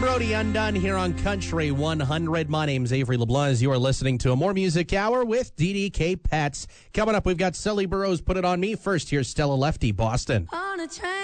Brody Undone here on Country 100. My name's Avery LeBlanc as you are listening to a More Music Hour with DDK Pets. Coming up, we've got Sully Burrows, Put It On Me. First, here's Stella Lefty, Boston. On a train.